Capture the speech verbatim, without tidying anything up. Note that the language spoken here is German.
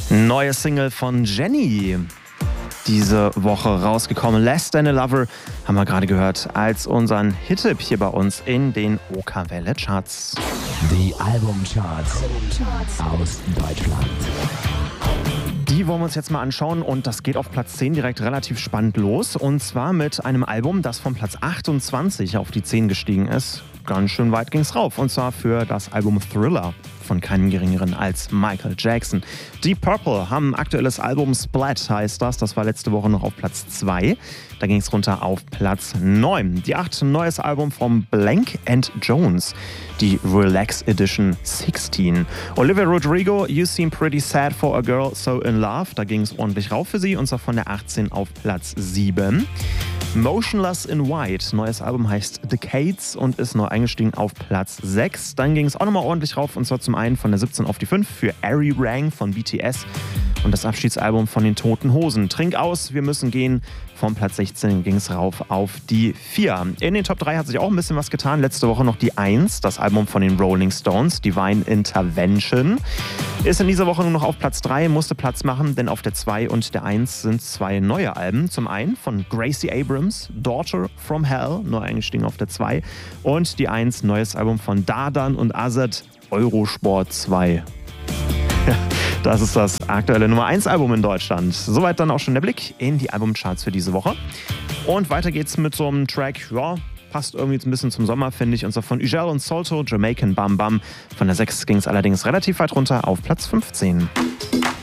Neue Single von Jenny. Diese Woche rausgekommen. Less Than a Lover haben wir gerade gehört als unseren Hit-Tipp hier bei uns in den Okerwelle Charts. Die Albumcharts aus Deutschland. Die wollen wir uns jetzt mal anschauen und das geht auf Platz zehn direkt relativ spannend los. Und zwar mit einem Album, das von Platz achtundzwanzig auf die zehn gestiegen ist. Ganz schön weit ging's rauf. Und zwar für das Album Thriller von keinem Geringeren als Michael Jackson. Deep Purple haben ein aktuelles Album, Splat heißt das. Das war letzte Woche noch auf Platz zwei. Da ging es runter auf Platz neun. Die acht, neues Album von Blank and Jones. Die Relax Edition sechzehn. Olivia Rodrigo, You Seem Pretty Sad for a Girl So in Love. Da ging es ordentlich rauf für sie. Und zwar von der achtzehn auf Platz sieben. Motionless in White, neues Album heißt Decades und ist neu eingestiegen auf Platz sechs. Dann ging es auch nochmal ordentlich rauf und zwar zum einen von der siebzehn auf die fünf für Ari Rang von B T S und das Abschiedsalbum von den Toten Hosen. Trink aus, wir müssen gehen. Vom Platz sechzehn ging es rauf auf die vier. In den Top drei hat sich auch ein bisschen was getan. Letzte Woche noch die eins, das Album von den Rolling Stones, Divine Intervention. Ist in dieser Woche nur noch auf Platz drei, musste Platz machen, denn auf der zwei und der eins sind zwei neue Alben. Zum einen von Gracie Abrams, Daughter from Hell, neu eingestiegen auf der zwei. Und die eins, neues Album von Dardan und Azad, Eurosport zwei. Das ist das aktuelle Nummer eins Album in Deutschland. Soweit dann auch schon der Blick in die Albumcharts für diese Woche. Und weiter geht's mit so einem Track, ja, passt irgendwie ein bisschen zum Sommer, finde ich. Und zwar von Ugel und Solto, Jamaican Bam Bam. Von der sechs ging es allerdings relativ weit runter auf Platz fünfzehn.